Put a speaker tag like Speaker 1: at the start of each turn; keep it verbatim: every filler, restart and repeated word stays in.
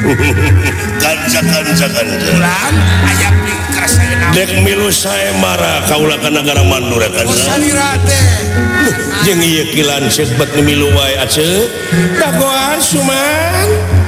Speaker 1: dek milu saya marah kaulah ke negara Mandur jeung ieu kilan ceuk bet milu wae aceu dagoan suman